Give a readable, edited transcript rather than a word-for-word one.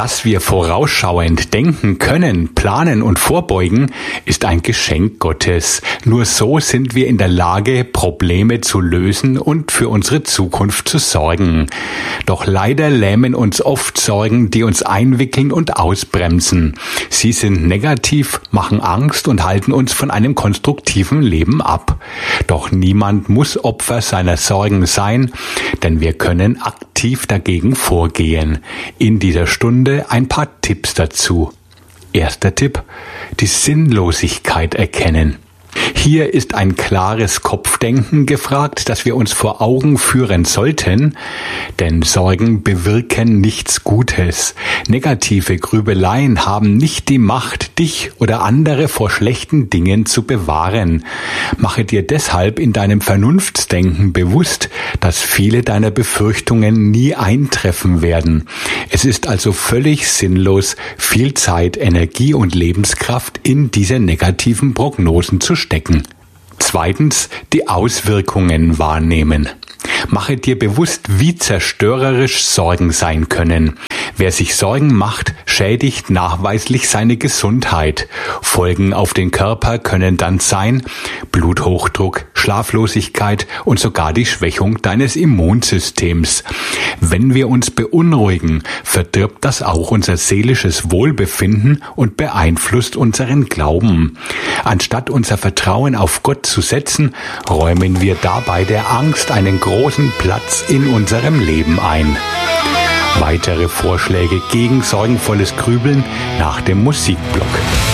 Dass wir vorausschauend denken können, planen und vorbeugen, ist ein Geschenk Gottes. Nur so sind wir in der Lage, Probleme zu lösen und für unsere Zukunft zu sorgen. Doch leider lähmen uns oft Sorgen, die uns einwickeln und ausbremsen. Sie sind negativ, machen Angst und halten uns von einem konstruktiven Leben ab. Doch niemand muss Opfer seiner Sorgen sein, denn wir können aktiv dagegen vorgehen. In dieser Stunde ein paar Tipps dazu. Erster Tipp: die Sinnlosigkeit erkennen. Hier ist ein klares Kopfdenken gefragt, das wir uns vor Augen führen sollten, denn Sorgen bewirken nichts Gutes. Negative Grübeleien haben nicht die Macht, dich oder andere vor schlechten Dingen zu bewahren. Mache dir deshalb in deinem Vernunftsdenken bewusst, dass viele deiner Befürchtungen nie eintreffen werden. Es ist also völlig sinnlos, viel Zeit, Energie und Lebenskraft in diese negativen Prognosen zu stecken. Zweitens, die Auswirkungen wahrnehmen. Mache dir bewusst, wie zerstörerisch Sorgen sein können. Wer sich Sorgen macht, schädigt nachweislich seine Gesundheit. Folgen auf den Körper können dann sein Bluthochdruck, Schlaflosigkeit und sogar die Schwächung deines Immunsystems. Wenn wir uns beunruhigen, verdirbt das auch unser seelisches Wohlbefinden und beeinflusst unseren Glauben. Anstatt unser Vertrauen auf Gott zu setzen, räumen wir dabei der Angst einen großen Platz in unserem Leben ein. Weitere Vorschläge gegen sorgenvolles Grübeln nach dem Musikblock.